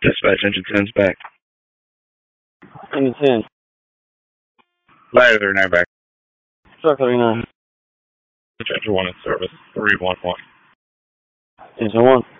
Dispatch engine 10's back. Engine 10. Ladder 39 back. Truck 39. Dispatcher 1 in service. 311. Engine 1.